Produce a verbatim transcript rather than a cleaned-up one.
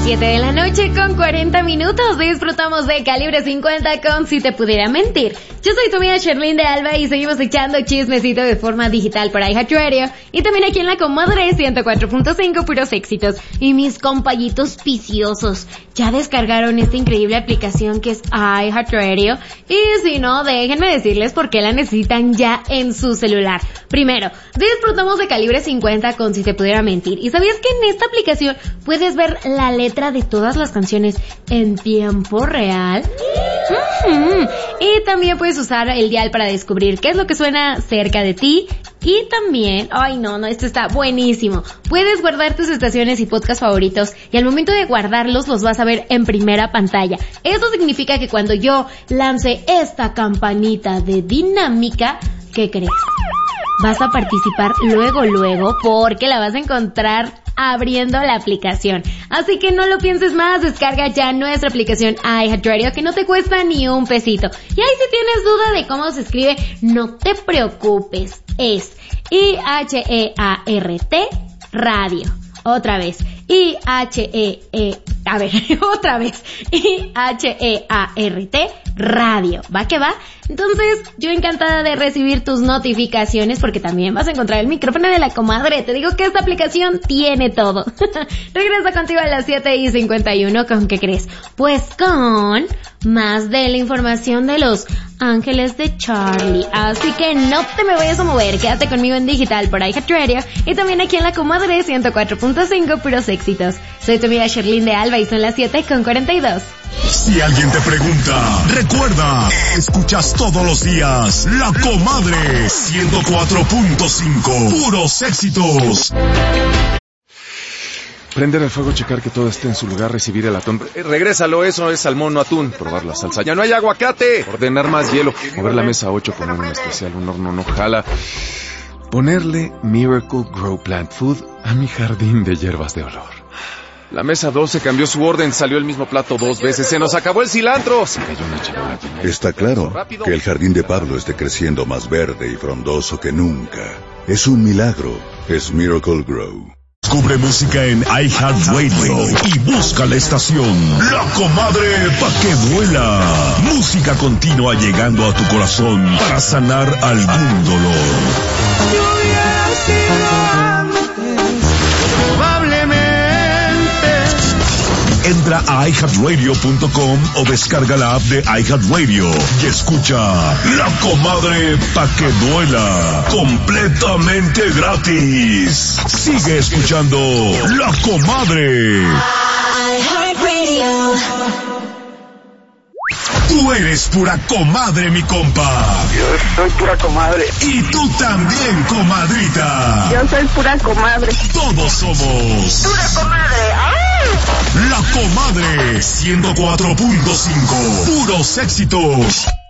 siete de la noche con cuarenta minutos. Disfrutamos de Calibre cincuenta con Si Te Pudiera Mentir. Yo soy tu amiga Sherlyn de Alba y seguimos echando chismecito de forma digital por iHeartRadio. Y también aquí en la Comadre ciento cuatro punto cinco, puros éxitos. Y mis compañitos viciosos, ¿ya descargaron esta increíble aplicación que es iHeartRadio? Y si no, déjenme decirles por qué la necesitan ya en su celular. Primero, disfrutamos de Calibre cincuenta con Si Te Pudiera Mentir. ¿Y sabías que en esta aplicación puedes ver la letra de todas las canciones en tiempo real? Uh-huh. Y también puedes usar el dial para descubrir qué es lo que suena cerca de ti. Y también, ay no, no, esto está buenísimo. Puedes guardar tus estaciones y podcasts favoritos y al momento de guardarlos los vas a ver en primera pantalla. Eso significa que cuando yo lance esta campanita de dinámica, ¿qué crees? Vas a participar luego, luego, porque la vas a encontrar abriendo la aplicación. Así que no lo pienses más, descarga ya nuestra aplicación iHeartRadio que no te cuesta ni un pesito. Y ahí si tienes duda de cómo se escribe, no te preocupes, es I H E A R T Radio. Otra vez, I H E E, a ver, otra vez, I H E A R T Radio. ¿Va que va? Entonces, yo encantada de recibir tus notificaciones porque también vas a encontrar el micrófono de la comadre. Te digo que esta aplicación tiene todo. Regreso contigo a las siete y cincuenta y uno. ¿Con qué crees? Pues con más de la información de los Ángeles de Charlie. Así que no te me vayas a mover. Quédate conmigo en digital por iHeartRadio y también aquí en la comadre ciento cuatro punto cinco, puros éxitos. Soy tu amiga Sherlyn de Alba y son las siete con cuarenta y dos. Si alguien te pregunta, recuerda, escuchas todos los días La Comadre ciento cuatro punto cinco, puros éxitos. Prender el fuego, checar que todo esté en su lugar, recibir el atún. Eh, regrésalo, eso es salmón, no atún. Probar la salsa, ya no hay aguacate. Ordenar más hielo. Mover la mesa ocho con un especial, un horno no jala. Ponerle Miracle Grow Plant Food a mi jardín de hierbas de olor. La mesa doce cambió su orden, salió el mismo plato dos veces, se nos acabó el cilantro. Se cayó una charola llena. Está claro que el jardín de Pablo esté creciendo más verde y frondoso que nunca. Es un milagro, es Miracle Grow. Descubre música en iHeartRadio y busca la estación La Comadre pa' que duela. Música continua llegando a tu corazón para sanar algún dolor. Yo hubiera sido antes, probablemente. Entra a i heart radio punto com o descarga la app de iHeartRadio y escucha La Comadre pa' que duela, completamente gratis. Sigue escuchando La Comadre. iHeartRadio. Tú eres pura comadre, mi compa. Yo soy pura comadre. Y tú también, comadrita. Yo soy pura comadre. Todos somos Pura comadre. ¡Ah! La Comadre ciento cuatro punto cinco, puros éxitos.